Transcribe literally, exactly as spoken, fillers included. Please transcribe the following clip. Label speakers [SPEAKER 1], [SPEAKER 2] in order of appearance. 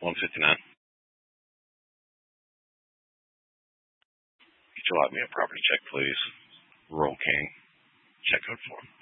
[SPEAKER 1] one fifty-nine. Could you allot me a property check, please? Rural King. Check code form.